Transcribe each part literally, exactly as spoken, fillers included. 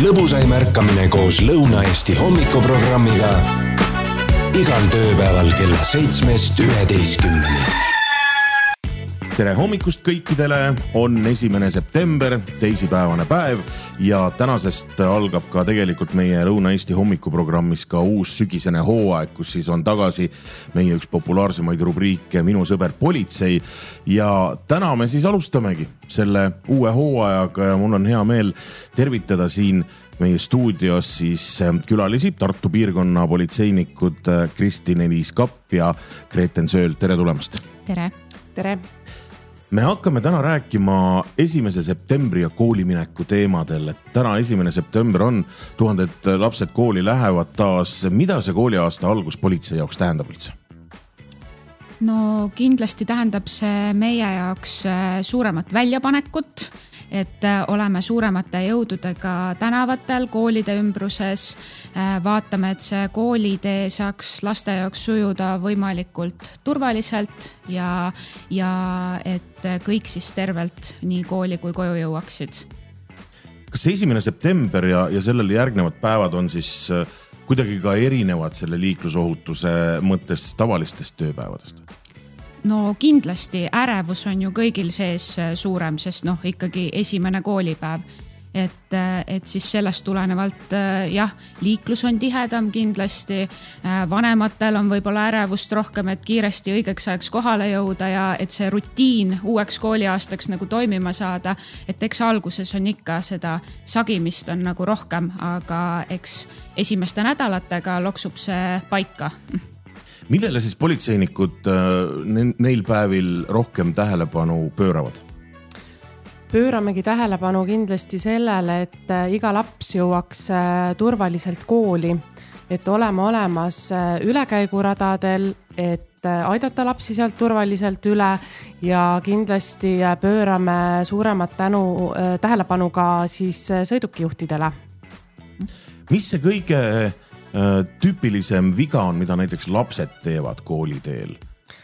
lõbusaim ärkamine koos Lõuna-Eesti hommikuprogrammiga igal tööpäeval kella seitsmest üheteistkümneni. Tere hommikust kõikidele, on esimene september, teisipäevane päev ja tänasest algab ka tegelikult meie Lõuna-Eesti hommikuprogrammis ka uus sügisene hooaeg, kus siis on tagasi meie üks populaarsemaid rubriike Minu sõber politsei ja täna me siis alustamegi selle uue hooajaga ja mul on hea meel tervitada siin meie stuudios siis külalisi Tartu piirkonna politseinikud Kristin-Eliis Kapp ja Greten Sööl. Tere tulemast! Tere! Tere! Me hakkame täna rääkima esimese septembri ja koolimineku teemadel. Et täna esimene september on, tuhanded lapsed kooli lähevad taas. Mida see kooliaasta algus politsei jaoks tähendab üldse? No kindlasti tähendab see meie jaoks suuremat väljapanekut, et oleme suuremate jõududega tänavatel, koolide ümbruses, vaatame, et see koolitee saaks laste jaoks sujuda võimalikult turvaliselt ja, ja et kõik siis tervelt nii kooli kui koju jõuaksid. Kas esimene september ja, ja sellele järgnevad päevad on siis kuidagi ka erinevad selle liiklusohutuse mõttes tavalistest tööpäevadest? No kindlasti ärevus on ju kõigil sees suurem, sest noh, ikkagi esimene koolipäev. Et, et siis sellest tulenevalt jah, liiklus on tihedam kindlasti, vanematel on võib-olla ärevust rohkem, et kiiresti õigeks ajaks kohale jõuda ja et see rutiin uueks kooliaastaks nagu toimima saada, et eks alguses on ikka seda sagimist on nagu rohkem, aga eks esimeste nädalatega loksub see paika. Millele siis politseinikud neil päevil rohkem tähelepanu pööravad? Pööramegi tähelepanu kindlasti sellele, et iga laps jõuaks turvaliselt kooli, et olema olemas ülekäiguradadel, et aidata lapsi sealt turvaliselt üle ja kindlasti pöörame suuremat tänu, tähelepanu ka siis sõidukijuhtidele. Mis see kõige tüüpilisem viga on, mida näiteks lapsed teevad kooliteel?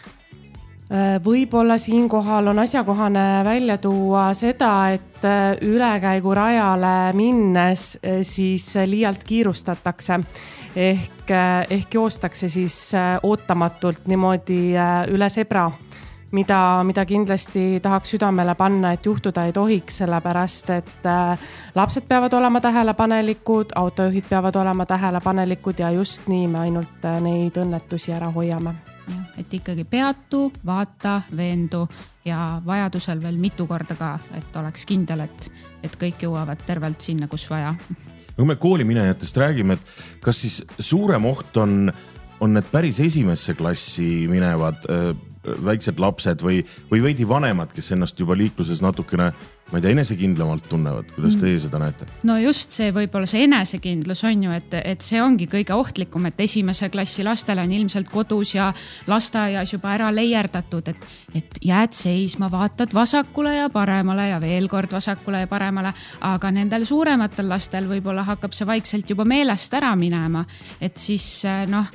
Võib-olla siinkohal on asjakohane välja tuua seda, et ülekäigurajale minnes siis liialt kiirustatakse ehk, ehk joostakse siis ootamatult niimoodi üle sebra, mida, mida kindlasti tahaks südamele panna, et juhtuda ei tohiks, sellepärast, et lapsed peavad olema tähelepanelikud, autojuhid peavad olema tähelepanelikud ja just nii me ainult neid õnnetusi ära hoiame. Ja, et ikkagi peatu, vaata, veendu ja vajadusel veel mitu korda ka, et oleks kindel, et, et kõik jõuavad tervelt sinna, kus vaja. Kui me kooliminejatest räägime, et kas siis suurem oht on, on need päris esimesse klassi minevad äh, väiksed lapsed või, või veidi vanemad, kes ennast juba liikluses natukene, ma ei tea, enesekindlamalt tunnevad, kuidas teie seda näete? No just see võib-olla see enesekindlus on ju, et, et see ongi kõige ohtlikum, et esimese klassi lastele on ilmselt kodus ja lasteaias juba ära leierdatud, et, et jääd seisma, vaatad vasakule ja paremale ja veel kord vasakule ja paremale, aga nendel suurematel lastel võib-olla hakkab see vaikselt juba meelest ära minema, et siis noh,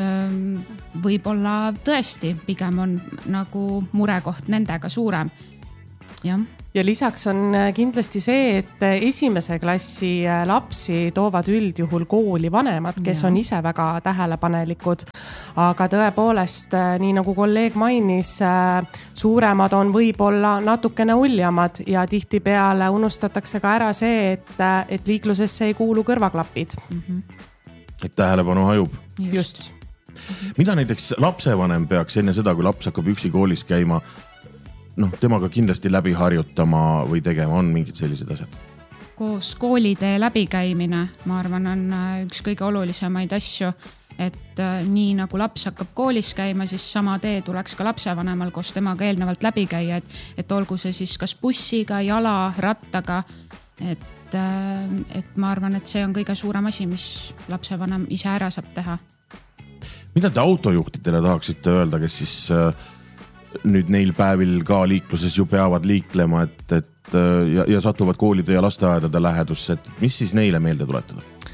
võib-olla tõesti pigem on nagu murekoht nendega suurem. Ja. ja lisaks on kindlasti see, et esimese klassi lapsi toovad üldjuhul kooli vanemad, kes ja. on ise väga tähelepanelikud, aga tõepoolest, nii nagu kolleeg mainis, suuremad on võib-olla natukene uljamad ja tihti peale unustatakse ka ära see, et, et liiklusesse ei kuulu kõrvaklapid. Mm-hmm. Et tähelepanu hajub. Just. Just. Mida näiteks lapsevanem peaks enne seda, kui laps hakkab üksi koolis käima, noh, temaga kindlasti läbi harjutama või tegema, on mingid sellised asjad? Koos koolitee läbikäimine, ma arvan, on üks kõige olulisemaid asju, et nii nagu laps hakkab koolis käima, siis sama tee tuleks ka lapsevanemal koos temaga eelnevalt läbi käia, et, et olgu see siis kas bussiga, jala, rattaga, et, et ma arvan, et see on kõige suurem asi, mis lapsevanem ise ära saab teha. Mida te autojuhtidele tahaksite öelda, kes siis äh, nüüd neil päevil ka liikluses ju peavad liiklema, et, et, ja, ja satuvad koolide ja lasteaedade lähedusse, et mis siis neile meelde tuletada?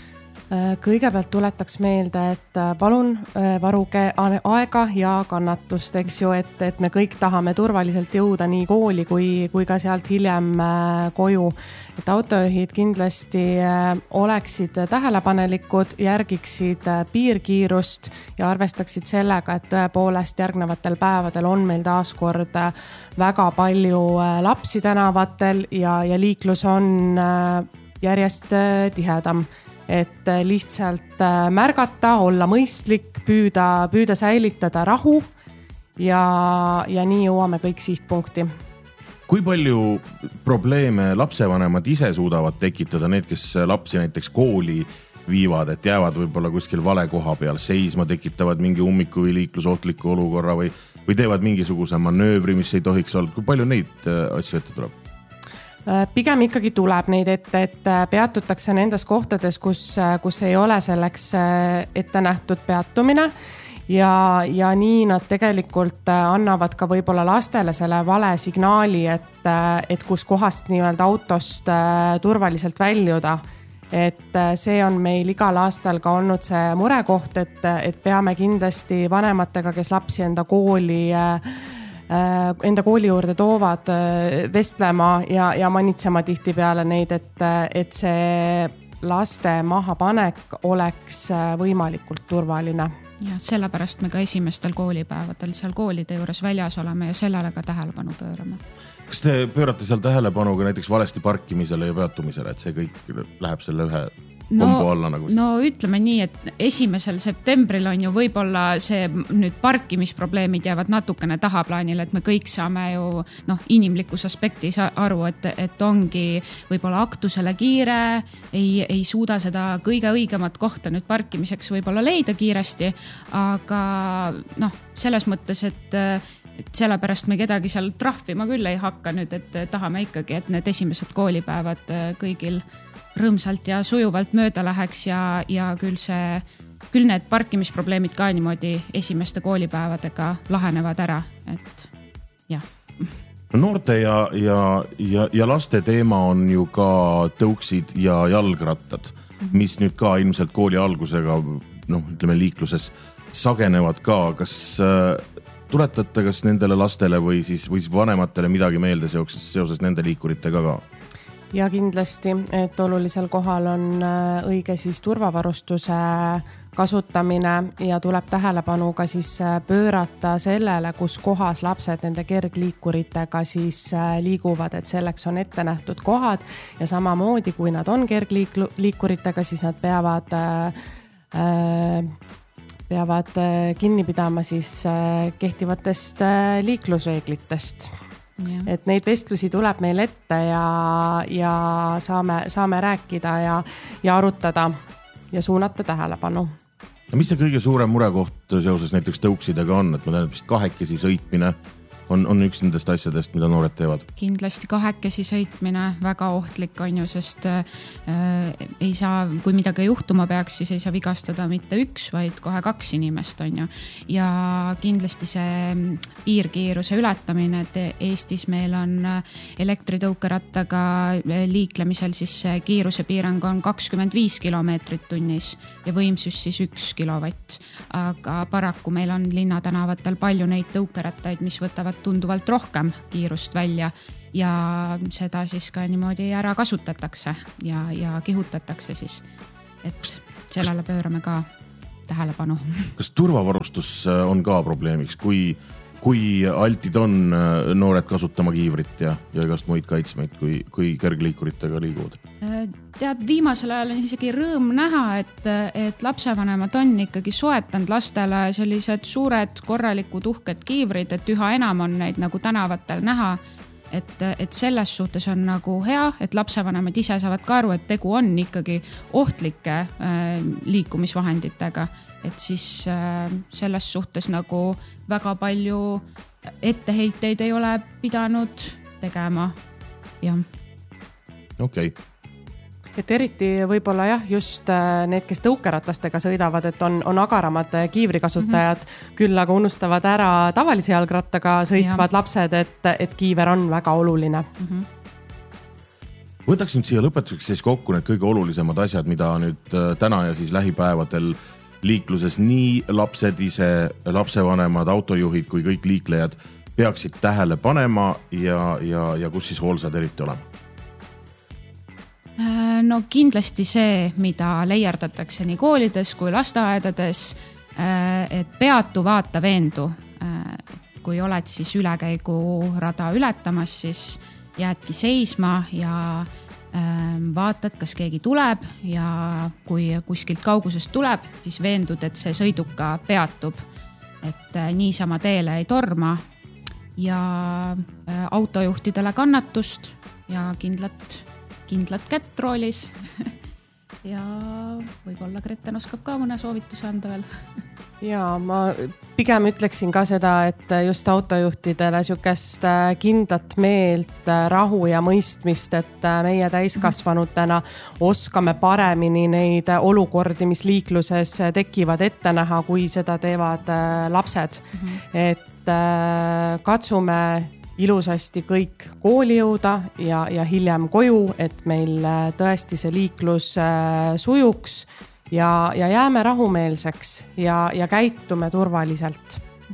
Kõigepealt tuletaks meelde, et palun varuge aega ja kannatust, eks ju, et, et me kõik tahame turvaliselt jõuda nii kooli kui, kui ka sealt hiljem koju. Et autojuhid kindlasti oleksid tähelepanelikud, järgiksid piirkiirust ja arvestaksid sellega, et tõepoolest järgnevatel päevadel on meil taaskord väga palju lapsi tänavatel ja, ja liiklus on järjest tihedam. Et lihtsalt märgata, olla mõistlik, püüda, püüda säilitada rahu ja, ja nii jõuame kõik sihtpunkti. Kui palju probleeme lapsevanemad ise suudavad tekitada, need, kes lapsi näiteks kooli viivad, et jäävad võib-olla kuskil vale koha peal seisma, tekitavad mingi ummiku või liiklusohtliku olukorra või, või teevad mingisuguse manöövri, mis ei tohiks olla. Kui palju neid asju ette tuleb? Pigem ikkagi tuleb neid ette, et peatutakse nendes kohtades, kus, kus ei ole selleks ette nähtud peatumine ja, ja nii nad tegelikult annavad ka võib-olla lastele selle vale signaali, et, et kus kohast nii-öelda autost turvaliselt väljuda. Et see on meil igal aastal ka olnud see murekoht, et, et peame kindlasti vanematega, kes lapsi enda kooli enda kooli juurde toovad vestlema ja, ja manitsema tihti peale neid, et, et see laste mahapanek oleks võimalikult turvaline. Ja sellepärast me ka esimestel koolipäevadel seal koolide juures väljas oleme ja sellele ka tähelepanu pöörame. Kas te pöörate seal tähelepanu ka näiteks valesti parkimisele ja peatumisele, et see kõik läheb selle ühe no, alla, nagu no ütleme nii, et esimesel septembril on ju võib-olla see nüüd parkimisprobleemid jäävad natukene tahaplaanile, et me kõik saame ju noh, inimlikus aspektis aru, et, et ongi võib-olla aktusele kiire, ei, ei suuda seda kõige õigemat kohta nüüd parkimiseks võib-olla leida kiiresti, aga noh, selles mõttes, et et sellepärast me kedagi seal trahvima küll ei hakka nüüd, et tahame ikkagi, et need esimesed koolipäevad kõigil rõõmsalt ja sujuvalt mööda läheks ja, ja küll, see, küll need parkimisprobleemid ka niimoodi esimeste koolipäevadega lahenevad ära, et jah. Noorte ja, ja, ja, ja laste teema on ju ka tõuksid ja jalgrattad, mis nüüd ka ilmselt kooli algusega, noh, ütleme liikluses sagenevad ka. Kas tuletate kas nendele lastele või siis, või siis vanematele midagi meelde seoses, seoses nende liikuritega ka? Ja kindlasti, et olulisel kohal on õige siis turvavarustuse kasutamine ja tuleb tähelepanu ka siis pöörata sellele, kus kohas lapsed nende kergliikuritega siis liiguvad, et selleks on ette nähtud kohad ja samamoodi, kui nad on kergliikuritega, siis nad peavad äh, peavad kinni pidama siis kehtivatest liiklusreeglitest. Ja. Et neid vestlusi tuleb meil ette ja, ja saame, saame rääkida ja, ja arutada ja suunata tähelepanu. Mis see kõige suurem murekoht seoses näiteks tõuksidega on, et ma tean, et kahekesi sõitmine on, on üks nendest asjadest, mida noored teevad? Kindlasti kahekesi sõitmine väga ohtlik on ju, sest äh, ei saa, kui midagi juhtuma peaks, siis ei saa vigastada mitte üks, vaid kohe kaks inimest on ju. Ja kindlasti see piirkiiruse ületamine, et Eestis meil on elektritõukerattaga liiklemisel, siis kiiruse piirang on kakskümmend viis kilomeetrit tunnis ja võimsus siis üks kilovatt. Aga paraku meil on linnatänavatel palju neid tõukerattaid, mis võtavad tunduvalt rohkem kiirust välja ja seda siis ka niimoodi ära kasutatakse ja, ja kihutatakse siis, et sellele pöörame ka tähelepanu. Kas turvavarustus on ka probleemiks, kui, kui altid on noored kasutama kiivrit ja, ja igast muid kaitsmeid, kui, kui kergliikuritega liiguvad? Tead, viimasel ajal on isegi rõõm näha, et, et lapsevanemad on ikkagi soetanud lastele sellised suured korralikud uhked kiivrid, et üha enam on neid nagu tänavatel näha, et, et selles suhtes on nagu hea, et lapsevanemad ise saavad ka aru, et tegu on ikkagi ohtlike äh, liikumisvahenditega, et siis äh, selles suhtes nagu väga palju etteheiteid ei ole pidanud tegema. Jah. Okei. Okay. Et eriti võib-olla jah, just need, kes tõukeratastega sõidavad, et on, on agaramad kiivrikasutajad, mm-hmm. küll aga unustavad ära tavalise jalgrattaga sõitvad ja. lapsed, et, et kiiver on väga oluline. Mm-hmm. Võtaks nüüd siia lõpetuseks siis kokku need kõige olulisemad asjad, mida nüüd täna ja siis lähipäevadel liikluses nii lapsed ise, lapsevanemad, autojuhid kui kõik liiklejad peaksid tähele panema ja, ja, ja kus siis hoolsad eriti olema? No kindlasti see, mida leierdatakse nii koolides kui lasteaedades, et peatu, vaata, veendu. Kui oled siis ülekäigurada ületamas, siis jäädki seisma ja vaatad, kas keegi tuleb ja kui kuskilt kaugusest tuleb, siis veendud, et see sõiduka peatub, et niisama teele ei torma ja autojuhtidele kannatust ja kindlat kindlat kätt roolis ja võib-olla Greten oskab ka mõne soovituse anda veel. Ja ma pigem ütleksin ka seda, et just autojuhtidele sükest kindlat meelt, rahu ja mõistmist, et meie täiskasvanutena oskame paremini neid olukordi, mis liikluses tekivad ette näha, kui seda teevad lapsed. Mm-hmm. Et katsume ilusasti kõik kooli jõuda ja, ja hiljem koju, et meil tõesti see liiklus sujuks ja, ja jääme rahumeelseks ja, ja käitume turvaliselt.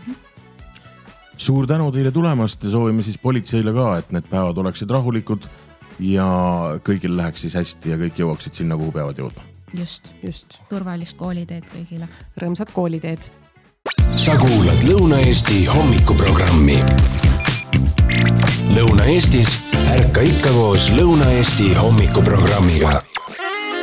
Suur tänu teile tulemast ja soovime siis politseile ka, et need päevad oleksid rahulikud ja kõigil läheks siis hästi ja kõik jõuaksid sinna, kuhu peavad jõudma. Just, just. Turvalist kooliteed kõigile. Rõõmsad kooliteed. Sa kuulad Lõuna-Eesti hommikuprogrammi. Lõuna-Eestis ärka ikka koos Lõuna-Eesti hommikuprogrammiga.